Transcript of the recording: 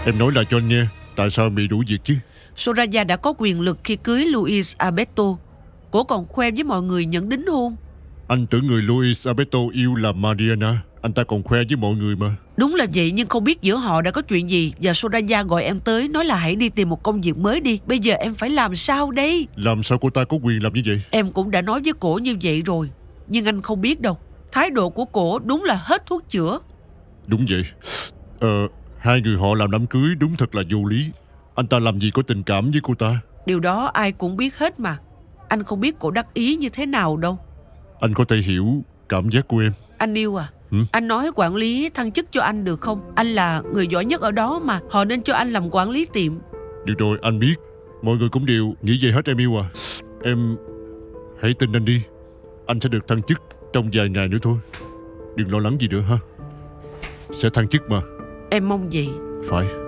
Em nói lại cho anh nghe, tại sao bị đuổi việc chứ? Soraya đã có quyền lực khi cưới Luis Alberto. Cổ còn khoe với mọi người nhận đính hôn. Anh tưởng người Luis Alberto yêu là Mariana. Anh ta còn khoe với mọi người mà. Đúng là vậy, nhưng không biết giữa họ đã có chuyện gì. Và Soraya gọi em tới, nói là hãy đi tìm một công việc mới đi. Bây giờ em phải làm sao đây? Làm sao cô ta có quyền làm như vậy? Em cũng đã nói với cổ như vậy rồi, nhưng anh không biết đâu. Thái độ của cổ đúng là hết thuốc chữa. Đúng vậy. Hai người họ làm đám cưới đúng thật là vô lý. Anh ta làm gì có tình cảm với cô ta. Điều đó ai cũng biết hết mà. Anh không biết cổ đắc ý như thế nào đâu. Anh có thể hiểu cảm giác của em. Anh yêu à, anh nói quản lý thăng chức cho anh được không? Anh là người giỏi nhất ở đó mà. Họ nên cho anh làm quản lý tiệm. Được rồi, anh biết. Mọi người cũng đều nghĩ vậy hết em yêu à. Em hãy tin anh đi. Anh sẽ được thăng chức trong vài ngày nữa thôi. Đừng lo lắng gì nữa ha. Sẽ thăng chức mà. Em mong vậy. Phải.